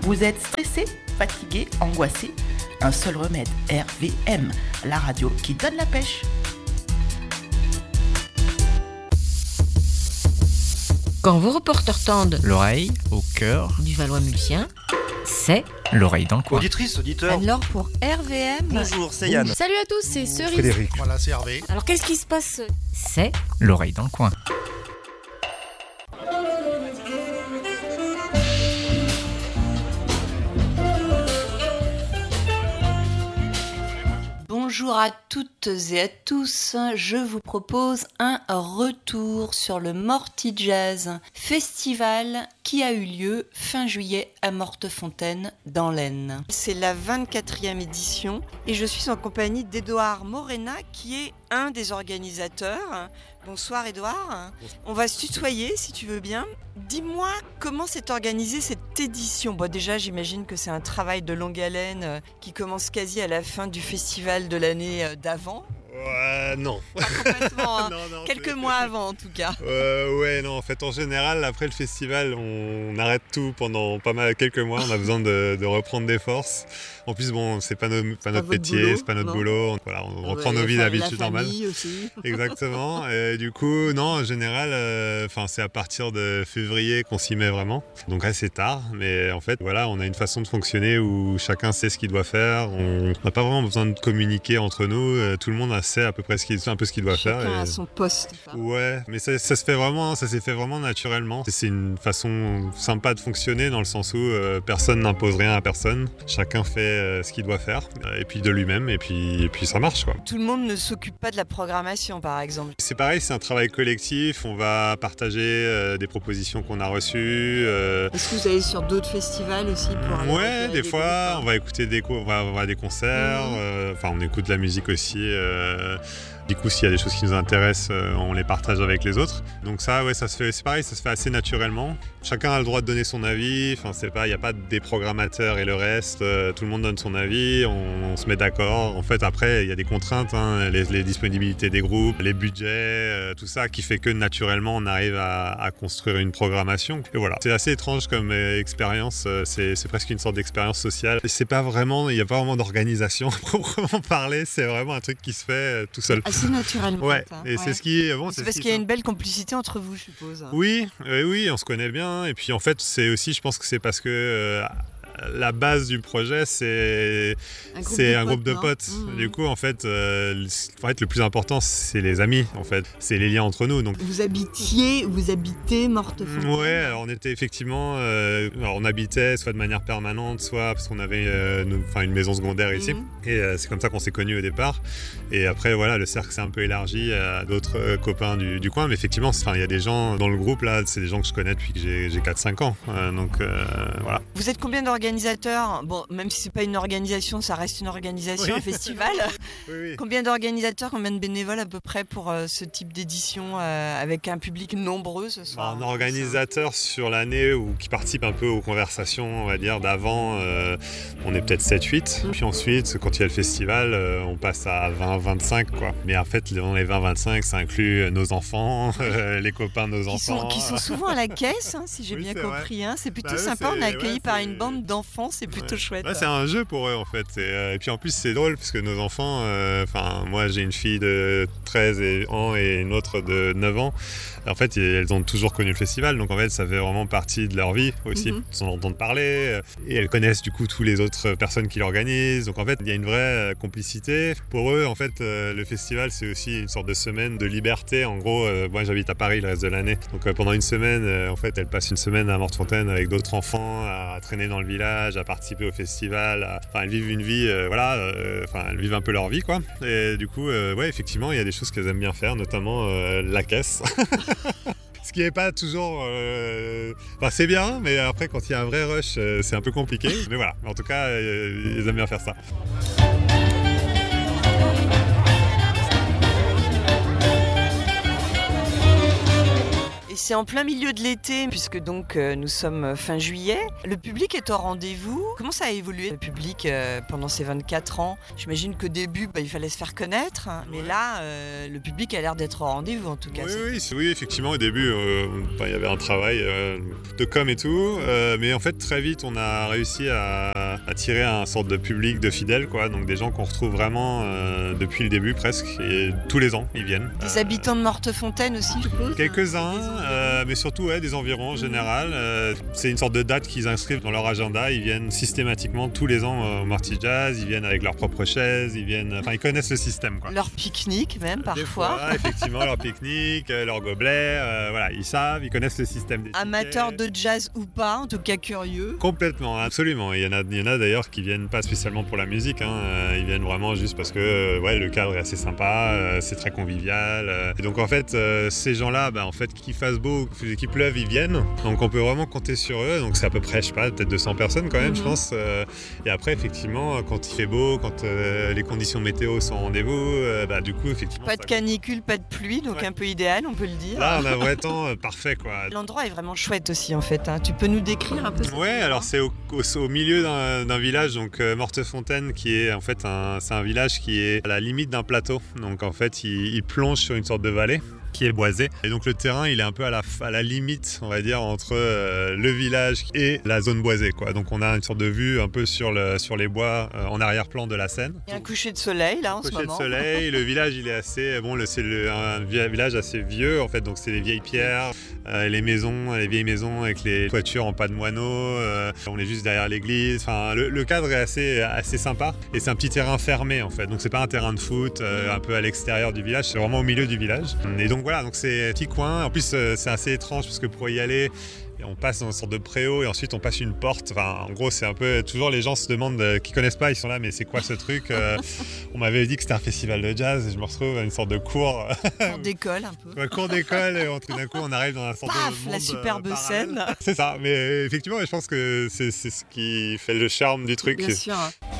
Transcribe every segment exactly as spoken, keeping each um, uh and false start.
Vous êtes stressé, fatigué, angoissé? Un seul remède, R V M, la radio qui donne la pêche. Quand vos reporters tendent l'oreille au cœur du Valois-Mulsien, c'est l'oreille dans le coin. Auditrice, auditeur. alors pour R V M. Bonjour, c'est Yann. Salut à tous, c'est Cerise. Frédéric. Voilà, c'est Hervé. Alors qu'est-ce qui se passe? C'est l'oreille dans le coin. Bonjour à toutes et à tous, je vous propose un retour sur le Morty Jazz Festival qui a eu lieu fin juillet à Mortefontaine dans l'Aisne. C'est la vingt-quatrième édition et je suis en compagnie d'Édouard Morena qui est un des organisateurs. Bonsoir Édouard, on va se tutoyer si tu veux bien. Dis-moi comment s'est organisée cette édition. Bon, déjà j'imagine que c'est un travail de longue haleine euh, qui commence quasi à la fin du festival de l'année euh, d'avant. Ouais, non. Pas complètement, hein. non, non, Quelques c'est... mois avant en tout cas. Euh, ouais, non, en fait, en général, après le festival, on arrête tout pendant pas mal, quelques mois. On a besoin de, de reprendre des forces. En plus, bon, c'est pas, nos, pas notre métier, boulot, c'est pas notre non. boulot. Voilà, on Ouais, reprend nos vies la d'habitude normale. famille aussi. Exactement. Et du coup, non, en général, euh, c'est à partir de février qu'on s'y met vraiment. Donc assez tard. Mais en fait, voilà, on a une façon de fonctionner où chacun sait ce qu'il doit faire. On n'a pas vraiment besoin de communiquer entre nous. Euh, tout le monde sait à peu près ce qu'il, un peu ce qu'il doit Chacun faire. à Et... son poste. Ouais, mais ça, ça se fait vraiment, ça s'est fait vraiment naturellement. C'est une façon sympa de fonctionner dans le sens où euh, personne n'impose rien à personne. Chacun fait euh, ce qu'il doit faire, et puis de lui-même, et puis, et puis ça marche, quoi. Tout le monde ne s'occupe pas de la programmation par exemple. C'est pareil, c'est un travail collectif. On va partager euh, des propositions qu'on a reçues. Euh... Est-ce que vous allez sur d'autres festivals aussi pour aller Ouais, des, des fois, groupes, on va écouter des, co- on va avoir des concerts. Mmh. Euh, enfin, on écoute de la musique aussi. Euh... Du coup, s'il y a des choses qui nous intéressent, euh, on les partage avec les autres. Donc ça, ouais, ça se fait, c'est pareil, ça se fait assez naturellement. Chacun a le droit de donner son avis. Enfin, c'est pas, il n'y a pas des programmateurs et le reste. Euh, tout le monde donne son avis, on, on se met d'accord. En fait, après, il y a des contraintes, hein, les, les disponibilités des groupes, les budgets, euh, tout ça, qui fait que naturellement, on arrive à, à construire une programmation. Et voilà, c'est assez étrange comme euh, expérience. C'est, c'est presque une sorte d'expérience sociale. Et c'est pas vraiment, il n'y a pas vraiment d'organisation à proprement parler. C'est vraiment un truc qui se fait euh, tout seul. Assez naturellement. Ouais, hein. et ouais. c'est ce qui bon, c'est, c'est parce ce qui qu'il y a une belle complicité entre vous, je suppose. Oui, euh, oui, on se connaît bien. Et puis en fait, c'est aussi, je pense que c'est parce que euh, la base du projet, c'est un groupe c'est de un potes, groupe de potes. Mmh. Du coup, en fait, euh, en fait, le plus important, c'est les amis. En fait, c'est les liens entre nous. Donc, vous habitiez, vous habitez Mortefontaine. Ouais, alors on était effectivement, euh, alors on habitait soit de manière permanente, soit parce qu'on avait euh, nous, une maison secondaire ici. Mmh. Et euh, c'est comme ça qu'on s'est connus au départ. Et après, voilà, le cercle s'est un peu élargi à d'autres euh, copains du, du coin. Mais effectivement, il y a des gens dans le groupe là, c'est des gens que je connais depuis que j'ai, j'ai quatre cinq ans. Euh, donc euh, voilà. Vous êtes combien d'organisateurs? Bon, même si c'est pas une organisation, ça reste une organisation, oui. Un festival. Oui, oui. Combien d'organisateurs, combien de bénévoles à peu près pour euh, ce type d'édition euh, avec un public nombreux ce soir? Un organisateur sur l'année ou qui participe un peu aux conversations, on va dire, d'avant, euh, on est peut-être sept huit. Mmh. Puis ensuite, quand il y a le festival, euh, on passe à vingt vingt-cinq, quoi. Mais en fait, dans les vingt vingt-cinq, ça inclut nos enfants, euh, les copains de nos qui enfants. Sont, qui sont souvent à la caisse, hein, si j'ai oui, bien compris. Hein. C'est plutôt bah, sympa, on est accueillis ouais, par une bande d'enfants, c'est plutôt ouais. chouette. Ouais, c'est un jeu pour eux en fait. Et, euh, et puis en plus c'est drôle parce que nos enfants, enfin euh, moi j'ai une fille de treize ans et une autre de neuf ans. En fait elles ont toujours connu le festival, donc en fait ça fait vraiment partie de leur vie aussi. Mm-hmm. Ils en entendent parler et elles connaissent du coup toutes les autres personnes qui l'organisent. Donc en fait il y a une vraie complicité. Pour eux en fait euh, le festival c'est aussi une sorte de semaine de liberté. En gros euh, moi j'habite à Paris le reste de l'année. Donc euh, pendant une semaine euh, en fait elles passent une semaine à Mortefontaine avec d'autres enfants, à traîner dans le village, à participer au festival, à... enfin elles vivent une vie, euh, voilà, euh, enfin elles vivent un peu leur vie quoi. Et du coup, euh, ouais effectivement il y a des choses qu'elles aiment bien faire, notamment euh, la caisse. Ce qui n'est pas toujours, euh... enfin c'est bien, mais après quand il y a un vrai rush, euh, c'est un peu compliqué. Mais voilà, en tout cas euh, ils aiment bien faire ça. Et Et c'est en plein milieu de l'été, puisque donc euh, nous sommes fin juillet. Le public est au rendez-vous. Comment ça a évolué le public euh, pendant ces vingt-quatre ans? J'imagine qu'au début, bah, il fallait se faire connaître, hein, mais là, euh, le public a l'air d'être au rendez-vous en tout cas. Oui, oui, oui, effectivement, au début, euh, bah, il y avait un travail euh, de com et tout, euh, mais en fait, très vite, on a réussi à attirer un sorte de public de fidèles, quoi, donc des gens qu'on retrouve vraiment euh, depuis le début presque, et tous les ans, ils viennent. Des euh, habitants de Mortefontaine aussi, je suppose? Quelques-uns, euh, mais surtout ouais, des environs en général. Euh, c'est une sorte de date qu'ils inscrivent dans leur agenda. Ils viennent systématiquement tous les ans euh, au Marty Jazz. Ils viennent avec leurs propres chaises. Ils viennent, enfin, ils connaissent le système, quoi. Leur pique-nique même parfois. Des fois, effectivement, leur pique-nique, euh, leur gobelet. Euh, voilà, ils savent, ils connaissent le système des Amateurs tickets. de jazz ou pas, en tout cas curieux. Complètement, absolument. Il y en a, il y en a d'ailleurs qui viennent pas spécialement pour la musique. Hein. Euh, ils viennent vraiment juste parce que euh, ouais, le cadre est assez sympa, euh, c'est très convivial. Euh. Et donc en fait, euh, ces gens-là, bah, en fait, qu'il fasse beau, qu'il pleuve, ils viennent. Donc on peut vraiment compter sur eux. Donc c'est à peu près, je sais pas, peut-être deux cents personnes quand même, mm-hmm. je pense. Euh, et après, effectivement, quand il fait beau, quand euh, les conditions météo sont au rendez-vous, euh, bah, du coup, effectivement. Pas de canicule, pas de pluie, donc ouais. un peu idéal, on peut le dire. Là, on a un vrai temps euh, parfait, quoi. L'endroit est vraiment chouette aussi, en fait. Hein. Tu peux nous décrire un peu ça? Ouais, alors c'est au, au, au milieu d'un, d'un village, donc euh, Mortefontaine, qui est en fait un, c'est un village qui est à la limite d'un plateau. Donc en fait, il, il plonge sur une sorte de vallée qui est boisée. Et donc le terrain, il est un peu à la, à la limite, on va dire, entre euh, le village et la zone boisée, quoi. Donc on a une sorte de vue un peu sur, le, sur les bois euh, en arrière-plan de la Seine. Il y a un coucher de soleil là en ce moment. Coucher de soleil, le village il est assez, bon, le, c'est le, un village assez vieux en fait, donc c'est des vieilles pierres, euh, les maisons, les vieilles maisons avec les toitures en pas de moineaux, euh, on est juste derrière l'église, enfin le, le cadre est assez, assez sympa et c'est un petit terrain fermé en fait, donc c'est pas un terrain de foot euh, un peu à l'extérieur du village, c'est vraiment au milieu du village. Et donc voilà, donc c'est un petit coin, en plus euh, c'est assez étrange parce que pour y aller, on passe dans une sorte de préau et ensuite on passe une porte. Enfin, en gros, c'est un peu. Toujours les gens se demandent, euh, qui connaissent pas, ils sont là, mais c'est quoi ce truc euh, On m'avait dit que c'était un festival de jazz et je me retrouve à une sorte de cours. Cours d'école, un peu. Ouais, cours d'école et tout d'un coup, on arrive dans un sorte Paf, de. Monde, la superbe euh, scène. C'est ça, mais effectivement, je pense que c'est, c'est ce qui fait le charme du truc. Bien sûr.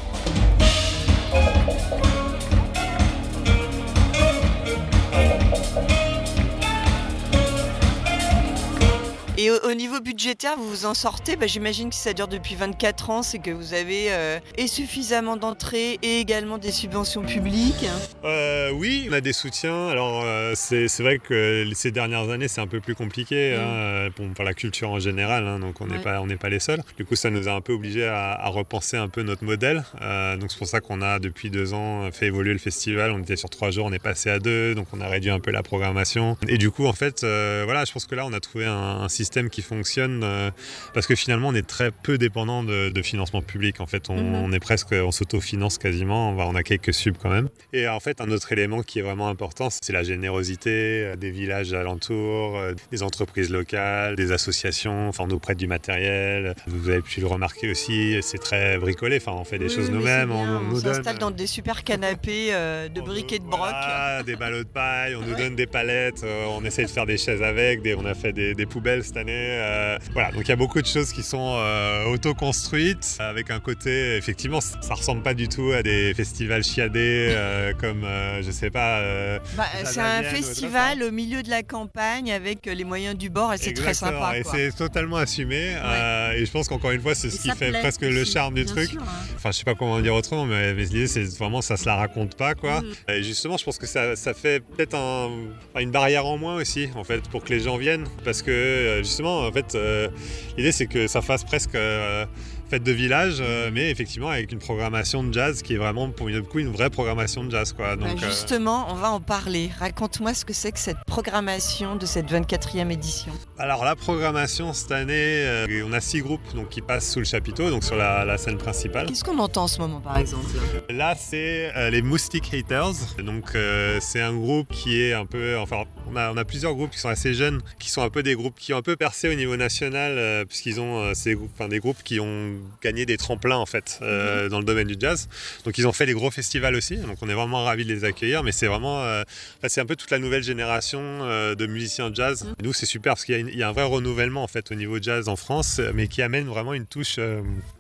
Et au, au niveau budgétaire, vous vous en sortez? Bah, j'imagine que ça dure depuis vingt-quatre ans, c'est que vous avez euh, et suffisamment d'entrées et également des subventions publiques. Euh, oui, on a des soutiens. Alors euh, c'est, c'est vrai que ces dernières années, c'est un peu plus compliqué mmh. hein, pour, pour la culture en général, hein, donc on n'est ouais. pas, on n'est pas les seuls. Du coup, ça nous a un peu obligés à, à repenser un peu notre modèle. Euh, donc c'est pour ça qu'on a depuis deux ans fait évoluer le festival. On était sur trois jours, on est passé à deux, donc on a réduit un peu la programmation. Et du coup, en fait, euh, voilà, je pense que là, on a trouvé un, un système qui fonctionne euh, parce que finalement on est très peu dépendant de, de financement public en fait on, mm-hmm. on est presque on s'autofinance quasiment on, va, on a quelques subs quand même et en fait un autre élément qui est vraiment important c'est la générosité euh, des villages alentours euh, des entreprises locales des associations enfin on nous prête du matériel vous avez pu le remarquer aussi c'est très bricolé enfin on fait des oui, choses nous-mêmes on, on, on nous s'installe donne, dans des super canapés euh, de briques et de broc voilà, des ballots de paille on nous donne des palettes euh, on essaie de faire des chaises avec des, on a fait des, des poubelles cette année. Euh, voilà, donc il y a beaucoup de choses qui sont euh, auto-construites avec un côté, effectivement, ça ressemble pas du tout à des festivals chiadés euh, comme, euh, je sais pas. Euh, bah, c'est un festival au milieu de la campagne avec les moyens du bord et c'est Exactement, très sympa. Et quoi. c'est totalement assumé ouais. euh, et je pense qu'encore une fois, c'est ce et qui fait presque aussi, le charme du truc. Sûr, hein. Enfin, je sais pas comment dire autrement, mais, mais l'idée, c'est vraiment, ça se la raconte pas, quoi. Mm. Et justement, je pense que ça, ça fait peut-être un, une barrière en moins aussi, en fait, pour que les gens viennent parce que justement, en fait, euh, l'idée c'est que ça fasse presque euh, fête de village, euh, mais effectivement avec une programmation de jazz qui est vraiment pour une, coup, une vraie programmation de jazz, quoi. Donc, bah justement, euh... on va en parler. Raconte-moi ce que c'est que cette programmation de cette vingt-quatrième édition. Alors la programmation cette année, euh, on a six groupes donc, qui passent sous le chapiteau, donc sur la, la scène principale. Qu'est-ce qu'on entend en ce moment par exemple? Là c'est euh, les Moustic Haters, donc euh, c'est un groupe qui est un peu, enfin on a, on a plusieurs groupes qui sont assez jeunes, qui sont un peu des groupes qui ont un peu percé au niveau national, euh, puisqu'ils ont euh, ces groupes, enfin, des groupes qui ont gagné des tremplins en fait euh, mmh. dans le domaine du jazz. Donc ils ont fait les gros festivals aussi, donc on est vraiment ravis de les accueillir, mais c'est vraiment, euh, enfin, c'est un peu toute la nouvelle génération euh, de musiciens jazz. Mmh. Nous c'est super parce qu'il y a, une, il y a un vrai renouvellement en fait au niveau jazz en France, mais qui amène vraiment une touche euh,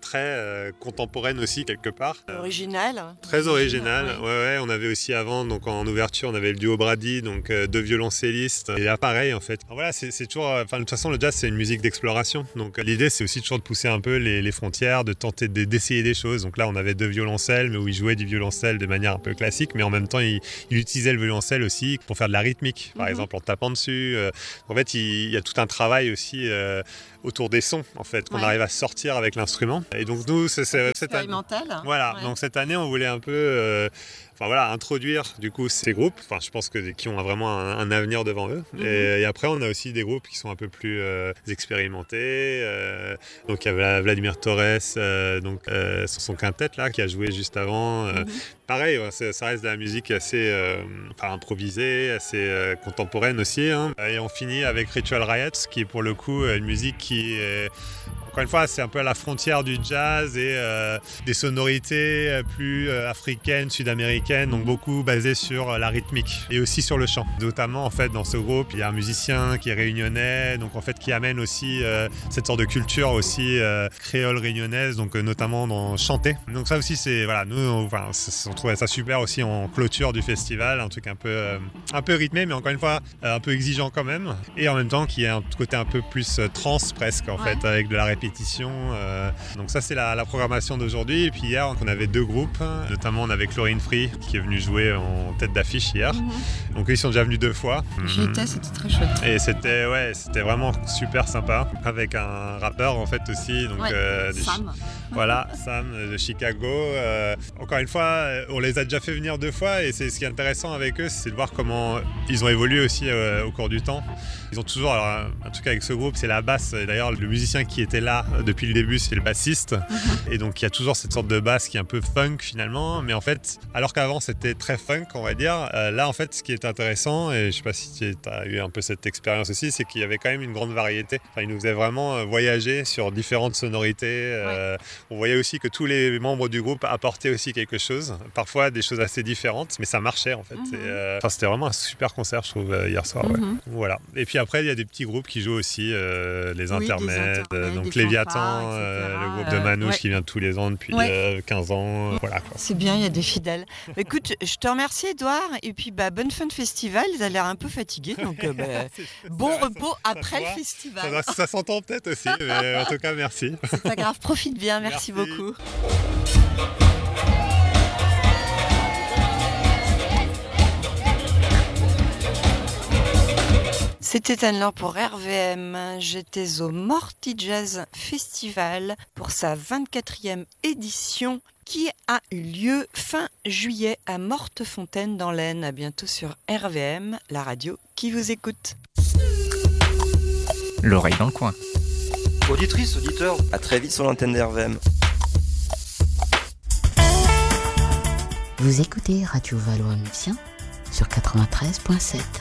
très euh, contemporaine aussi quelque part. Original. Très original. Ouais. Ouais, ouais. On avait aussi avant, donc en ouverture, on avait le duo Brady, donc euh, deux violoncellistes. Et là, pareil en fait. Alors, voilà, c'est, c'est toujours. Enfin, de toute façon, le jazz, c'est une musique d'exploration. Donc, l'idée, c'est aussi toujours de pousser un peu les, les frontières, de tenter de, d'essayer des choses. Donc là, on avait deux violoncelles, mais où ils jouaient du violoncelle de manière un peu classique, mais en même temps, ils, ils utilisaient le violoncelle aussi pour faire de la rythmique, par mm-hmm. exemple en tapant dessus. Euh, en fait, il, il y a tout un travail aussi euh, autour des sons, en fait, qu'on ouais. arrive à sortir avec l'instrument. Et donc nous, c'est, c'est expérimental. Cette année, voilà. Ouais. Donc cette année, on voulait un peu. Euh, Enfin voilà, introduire du coup ces groupes, enfin je pense que qui ont vraiment un, un avenir devant eux. Mm-hmm. Et, et après on a aussi des groupes qui sont un peu plus euh, expérimentés. Euh, donc il y avait Vladimir Torres, euh, donc euh, sur son quintet là qui a joué juste avant. Euh, mm-hmm. Pareil, ouais, ça reste de la musique assez euh, enfin, improvisée, assez euh, contemporaine aussi. Hein. Et on finit avec Ritual Riot, qui est pour le coup une musique qui est encore une fois, c'est un peu à la frontière du jazz et euh, des sonorités plus euh, africaines, sud-américaines, donc beaucoup basées sur la rythmique et aussi sur le chant. Notamment, en fait, dans ce groupe, il y a un musicien qui est réunionnais, donc en fait, qui amène aussi euh, cette sorte de culture aussi euh, créole réunionnaise, donc euh, notamment dans chanter. Donc ça aussi, c'est voilà, nous, on, enfin, on trouvait ça super aussi en clôture du festival, un truc un peu, euh, un peu rythmé, mais encore une fois, euh, un peu exigeant quand même, et en même temps, qui a un côté un peu plus euh, trans presque en ouais. fait, avec de la répétition. Euh, donc ça c'est la, la programmation d'aujourd'hui. Et puis hier on avait deux groupes, notamment on avait Chlorine Free qui est venu jouer en tête d'affiche hier. Mm-hmm. Donc eux, ils sont déjà venus deux fois. J'y étais, c'était très chouette. Et c'était ouais, c'était vraiment super sympa avec un rappeur en fait aussi. Donc ouais, euh, Sam. Chi- voilà, Sam de Chicago. Euh, encore une fois, on les a déjà fait venir deux fois et c'est ce qui est intéressant avec eux, c'est de voir comment ils ont évolué aussi euh, au cours du temps. Ils ont toujours, alors un truc avec ce groupe, c'est la basse. Et d'ailleurs, le musicien qui était là depuis le début, c'est le bassiste. Mm-hmm. Et donc, il y a toujours cette sorte de basse qui est un peu funk finalement. Mais en fait, alors qu'avant, c'était très funk, on va dire. Euh, là, en fait, ce qui est intéressant, et je sais pas si tu as eu un peu cette expérience aussi, c'est qu'il y avait quand même une grande variété. Enfin, ils nous faisaient vraiment voyager sur différentes sonorités. Euh, ouais. On voyait aussi que tous les membres du groupe apportaient aussi quelque chose. Parfois, des choses assez différentes, mais ça marchait en fait. Mm-hmm. Et, euh, enfin, c'était vraiment un super concert, je trouve, hier soir. Mm-hmm. Ouais. Voilà. Et puis après, il y a des petits groupes qui jouent aussi euh, les oui, intermèdes, intermèdes donc Léviathan, euh, le groupe de Manouche euh, ouais. qui vient tous les ans depuis ouais. euh, quinze ans. Euh, voilà, quoi. C'est bien, il y a des fidèles. Écoute, je te remercie Edouard, et puis bah, bonne fin de festival. Tu as l'air un peu fatigué, donc euh, bah, bon ça, repos ça, après ça le festival. Ça, ça s'entend peut-être aussi, mais en tout cas, merci. C'est pas grave, profite bien, merci, merci. beaucoup. C'était Anne-Laure pour R V M. J'étais au Morty Jazz Festival pour sa vingt-quatrième édition qui a eu lieu fin juillet à Mortefontaine dans l'Aisne. À bientôt sur R V M, la radio qui vous écoute. L'oreille dans le coin. Auditrice, auditeur, à très vite sur l'antenne de R V M. Vous écoutez Radio Valois-Mulsien sur quatre-vingt-treize virgule sept.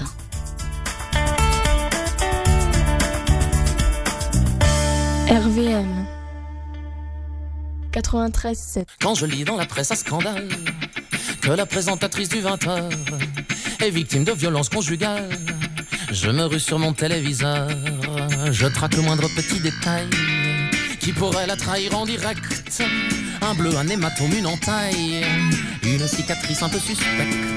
R V M quatre-vingt-treize virgule sept. Quand je lis dans la presse un scandale que la présentatrice du vingt heures est victime de violences conjugales, je me rue sur mon téléviseur, je traque le moindre petit détail qui pourrait la trahir en direct. Un bleu, un hématome, une entaille, une cicatrice un peu suspecte.